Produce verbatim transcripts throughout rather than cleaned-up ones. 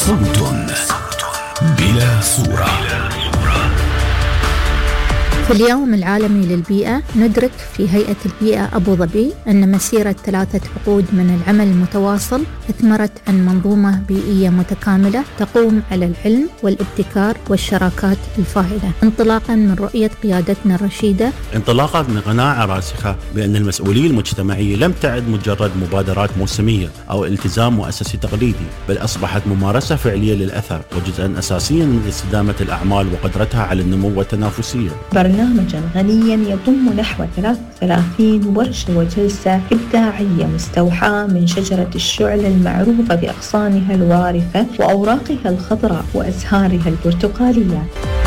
صوت بلا صورة. في اليوم العالمي للبيئة ندرك في هيئة البيئة أبو ظبي أن مسيرة ثلاثة عقود من العمل المتواصل أثمرت عن منظومة بيئية متكاملة تقوم على العلم والابتكار والشراكات الفاعلة، انطلاقا من رؤية قيادتنا الرشيدة، انطلاقا من قناعة راسخة بأن المسؤولية المجتمعية لم تعد مجرد مبادرات موسمية أو التزام مؤسسي تقليدي، بل أصبحت ممارسة فعلية للأثر وجزءا أساسيا من استدامة الأعمال وقدرتها على النمو والتنافسية. برنامجا غنيا يضم نحو ثلاث وثلاثين ورشة وجلسة إبداعية مستوحاة من شجرة الشعل المعروفة بأغصانها الوارفة وأوراقها الخضراء وأزهارها البرتقالية.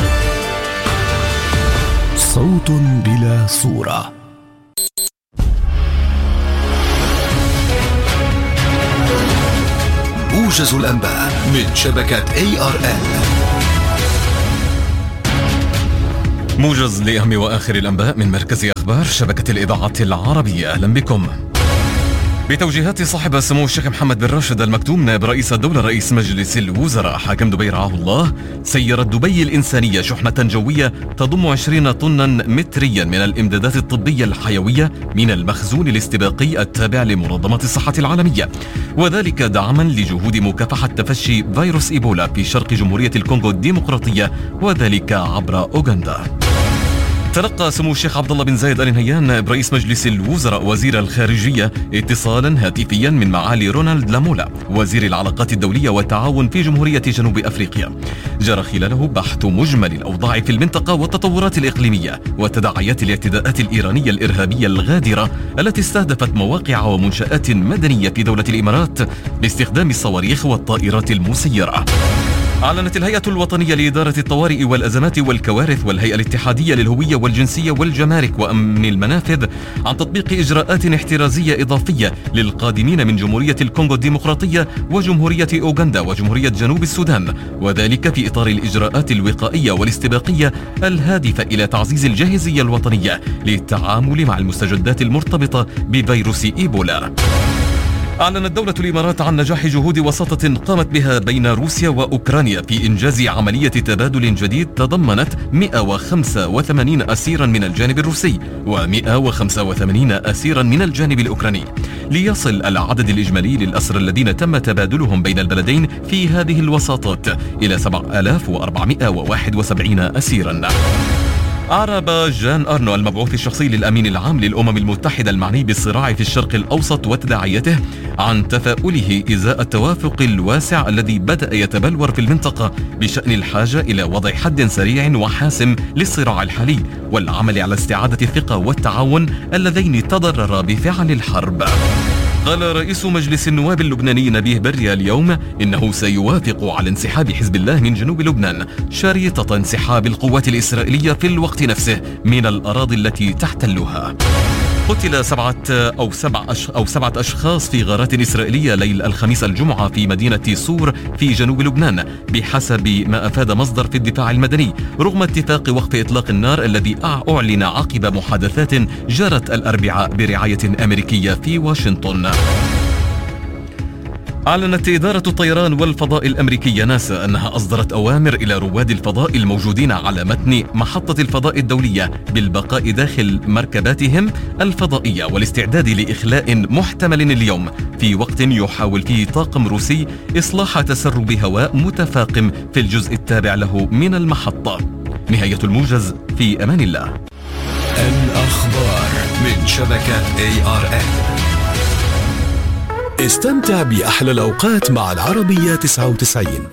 صوت بلا صورة. موجز الأنباء من شبكة إيه آر إل. موجز لأهم وآخر الأنباء من مركز أخبار شبكة الإذاعة العربية. أهلا بكم. بتوجيهات صاحب سمو الشيخ محمد بن راشد المكتوم نائب رئيس الدولة رئيس مجلس الوزراء حاكم دبي رعاه الله، سيرت دبي الإنسانية شحنة جوية تضم عشرين طنا متريا من الإمدادات الطبية الحيوية من المخزون الاستباقي التابع لمنظمة الصحة العالمية، وذلك دعما لجهود مكافحة تفشي فيروس إيبولا في شرق جمهورية الكونغو الديمقراطية، وذلك عبر أوغندا. تلقى سمو الشيخ عبد الله بن زايد آل نهيان نائب رئيس مجلس الوزراء وزير الخارجية اتصالا هاتفيا من معالي رونالد لامولا وزير العلاقات الدولية والتعاون في جمهورية جنوب أفريقيا، جرى خلاله بحث مجمل الأوضاع في المنطقة والتطورات الإقليمية وتداعيات الاعتداءات الإيرانية الإرهابية الغادرة التي استهدفت مواقع ومنشآت مدنية في دولة الإمارات باستخدام الصواريخ والطائرات المسيرة. أعلنت الهيئة الوطنية لإدارة الطوارئ والأزمات والكوارث والهيئة الاتحادية للهوية والجنسية والجمارك وأمن المنافذ عن تطبيق إجراءات احترازية إضافية للقادمين من جمهورية الكونغو الديمقراطية وجمهورية أوغندا وجمهورية جنوب السودان، وذلك في إطار الإجراءات الوقائية والاستباقية الهادفة إلى تعزيز الجاهزية الوطنية للتعامل مع المستجدات المرتبطة بفيروس إيبولا. أعلنت دولة الإمارات عن نجاح جهود وساطة قامت بها بين روسيا وأوكرانيا في إنجاز عملية تبادل جديد تضمنت مئة وخمسة وثمانين أسيرا من الجانب الروسي ومئة وخمسة وثمانين أسيرا من الجانب الأوكراني، ليصل العدد الإجمالي للأسرى الذين تم تبادلهم بين البلدين في هذه الوساطات إلى سبعة آلاف وأربعمئة وواحد وسبعين أسيرا. أعرب جان أرنو المبعوث الشخصي للأمين العام للأمم المتحدة المعني بالصراع في الشرق الأوسط وتداعياته عن تفاؤله إزاء التوافق الواسع الذي بدأ يتبلور في المنطقة بشأن الحاجة إلى وضع حد سريع وحاسم للصراع الحالي والعمل على استعادة الثقة والتعاون اللذين تضررا بفعل الحرب. قال رئيس مجلس النواب اللبناني نبيه بريا اليوم إنه سيوافق على انسحاب حزب الله من جنوب لبنان شريطة انسحاب القوات الإسرائيلية في الوقت نفسه من الأراضي التي تحتلها. قتل سبعة أو سبع أش أو سبعة أشخاص في غارات إسرائيلية ليل الخميس الجمعة في مدينة صور في جنوب لبنان بحسب ما أفاد مصدر في الدفاع المدني، رغم اتفاق وقف إطلاق النار الذي أعلن عقب محادثات جرت الأربعاء برعاية أمريكية في واشنطن. أعلنت إدارة الطيران والفضاء الأمريكية ناسا أنها أصدرت أوامر إلى رواد الفضاء الموجودين على متن محطة الفضاء الدولية بالبقاء داخل مركباتهم الفضائية والاستعداد لإخلاء محتمل اليوم في وقت يحاول فيه طاقم روسي إصلاح تسرب هواء متفاقم في الجزء التابع له من المحطة. نهاية الموجز، في أمان الله. الأخبار من شبكة إيه آر إل. استمتع بأحلى الأوقات مع العربية تسعة وتسعين.